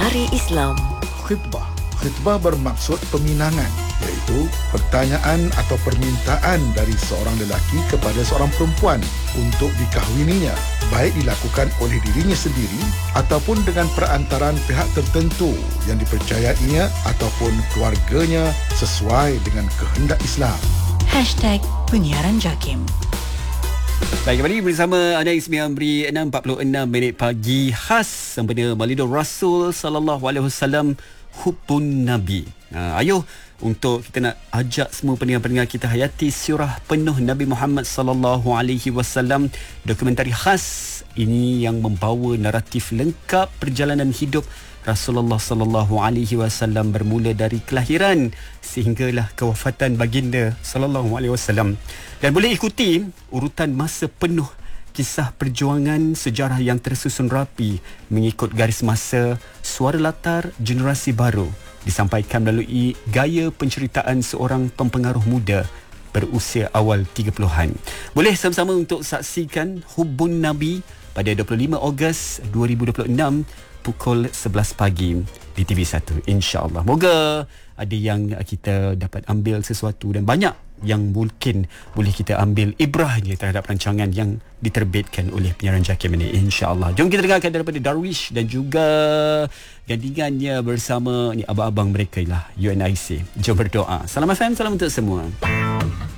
Hari Islam. Khitbah. Khitbah bermaksud peminangan, iaitu pertanyaan atau permintaan dari seorang lelaki kepada seorang perempuan untuk dikahwininya, baik dilakukan oleh dirinya sendiri ataupun dengan perantaraan pihak tertentu yang dipercayainya ataupun keluarganya sesuai dengan kehendak Islam. #Penyiaran JAKIM. Baik, kembali bersama anda Ismi Amri 6.46 pagi, khas sempena Maulidur Rasul sallallahu alaihi wasallam, Hubbun Nabi. Ayo untuk kita nak ajak semua pendengar-pendengar kita hayati sirah penuh Nabi Muhammad sallallahu alaihi wasallam. Dokumentari khas ini yang membawa naratif lengkap perjalanan hidup Rasulullah sallallahu alaihi wasallam bermula dari kelahiran sehinggalah kewafatan baginda sallallahu alaihi wasallam. Dan boleh ikuti urutan masa penuh kisah perjuangan sejarah yang tersusun rapi mengikut garis masa, suara latar generasi baru disampaikan melalui gaya penceritaan seorang pempengaruh muda berusia awal 30-an. Boleh sama-sama untuk saksikan Hubbun Nabi pada 25 Ogos 2026 pukul 11 pagi di TV1, insya-Allah. Moga ada yang kita dapat ambil sesuatu dan banyak yang mungkin boleh kita ambil ibrahnya terhadap rancangan yang diterbitkan oleh penyiaran JAKIM ini, insya-Allah. Jom kita dengarkan daripada Darwish dan juga gandingannya bersama ni abang-abang mereka lah, UNIC. Jom berdoa. Salam FM, salam untuk semua.